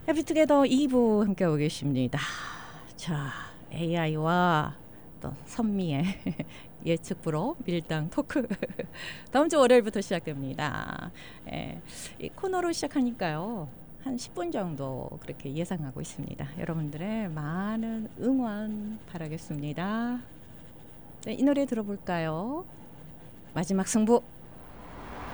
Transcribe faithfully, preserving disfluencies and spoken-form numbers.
해피투게더 이 부 함께하고 계십니다. 자, 에이아이와 또 선미의 예측 불허 밀당 토크 다음 주 월요일부터 시작됩니다. 예, 이 코너로 시작하니까요. 한 십 분 정도 그렇게 예상하고 있습니다. 여러분들의 많은 응원 바라겠습니다. 네, 이 노래 들어볼까요? 마지막 승부.